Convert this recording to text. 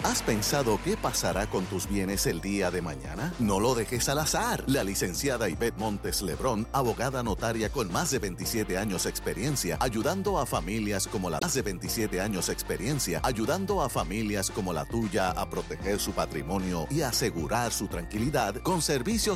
¿Has pensado qué pasará con tus bienes el día de mañana? No lo dejes al azar. La licenciada Ivette Montes Lebrón, abogada notaria con más de 27 años experiencia, ayudando a familias como la tuya a proteger su patrimonio y asegurar su tranquilidad con servicios